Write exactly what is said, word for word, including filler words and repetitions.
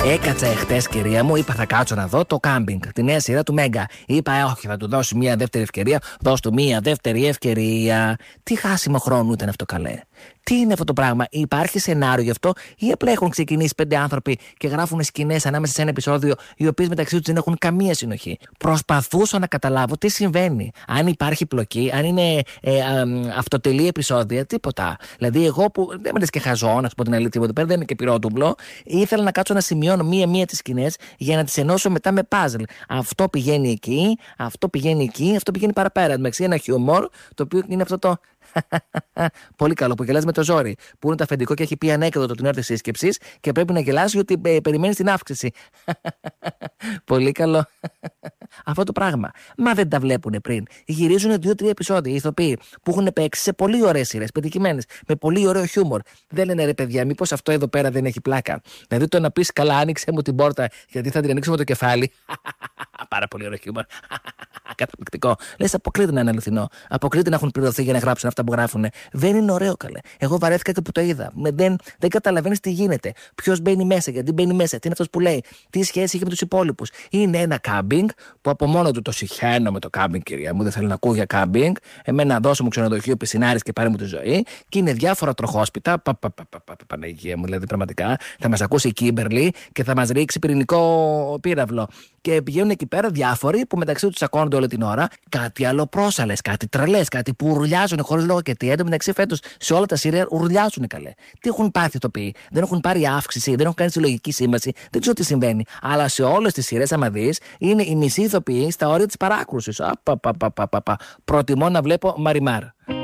Έκατσα εχθές, κυρία μου, είπα θα κάτσω να δω το κάμπινγκ, τη νέα σειρά του Μέγκα. Είπα, ε, όχι, θα του δώσω μια δεύτερη ευκαιρία. Δώσ' του μια δεύτερη ευκαιρία. Τι χάσιμο χρόνου ήταν αυτό, καλέ. Τι είναι αυτό το πράγμα, υπάρχει σενάριο γι' αυτό, ή απλά έχουν ξεκινήσει πέντε άνθρωποι και γράφουν σκηνές ανάμεσα σε ένα επεισόδιο, οι οποίες μεταξύ τους δεν έχουν καμία συνοχή. Προσπαθούσα να καταλάβω τι συμβαίνει. Αν υπάρχει πλοκή, αν είναι ε, α, αυτοτελή επεισόδια, τίποτα. Δηλαδή, εγώ που δεν με λες και χαζό, να σου πω την αλήθεια, εδώ πέρα δεν είμαι και πυρότουμπλο, ήθελα να κάτσω να σημειώνω μία-μία τις σκηνές για να τις ενώσω μετά με puzzle. Αυτό πηγαίνει εκεί, αυτό πηγαίνει εκεί, αυτό πηγαίνει παραπέρα. Εντάξει, ένα χιούμορ, το οποίο είναι αυτό το. Πολύ καλό που γελάς με το ζόρι. Που είναι το αφεντικό και έχει πει ανέκδοτο την ώρα της σύσκεψης και πρέπει να γελάσει ότι ε, περιμένει την αύξηση. Πολύ καλό. Αυτό το πράγμα. Μα δεν τα βλέπουν πριν. Γυρίζουν δύο-τρία επεισόδια οι ηθοποιοί που έχουν παίξει σε πολύ ωραίες σειρές, πετυχημένες, με πολύ ωραίο χιούμορ. Δεν λένε ρε παιδιά, μήπως αυτό εδώ πέρα δεν έχει πλάκα. Δηλαδή το να πεις καλά, άνοιξε μου την πόρτα, γιατί θα την ανοίξουμε το κεφάλι. Πάρα πολύ ωραίο χιούμορ. Καταπληκτικό. Λες, αποκλείται να είναι αληθινό. Αποκλείται να έχουν πληρωθεί για να γράψουν αυτά που γράφουν. Δεν είναι ωραίο, καλέ. Εγώ βαρέθηκα και που το είδα. Δεν, δεν καταλαβαίνεις τι γίνεται. Ποιος μπαίνει μέσα, γιατί μπαίνει μέσα, τι είναι αυτός που λέει, τι σχέση έχει με τους υπόλοιπους. Είναι ένα κάμπινγκ που από μόνο του το συχαίνω με το κάμπινγκ, κυρία μου. Δεν θέλω να ακούω για κάμπινγκ. Εμένα δώσω μου ξενοδοχείο, πισινάρης και πάρε μου τη ζωή. Και είναι διάφορα τροχόσπιτα. Πα, πα, πα, πα, πα, Παναγία μου, δηλαδή πραγματικά. Θα μας ακούσει η Κίμπερλι και θα μας ρίξει πυρηνικό πύραυλο. Και πηγαίνουν εκεί πέρα διάφοροι που μεταξύ τους ακώνονται όλη την ώρα κάτι αλλοπρόσαλες, κάτι τρελές, κάτι που ουρλιάζουν χωρίς λόγο και τι. Εν τω μεταξύ φέτος σε όλα τα σειρά ουρλιάζουν, καλέ. Τι έχουν πάθει το ποιοι, δεν έχουν πάρει αύξηση, δεν έχουν κάνει συλλογική σύμβαση, δεν ξέρω τι συμβαίνει. Αλλά σε όλες τις σειρές, άμα δεις, είναι οι μισοί ηθοποιοί στα όρια της παράκρουσης. Προτιμώ να βλέπω Μαριμάρ.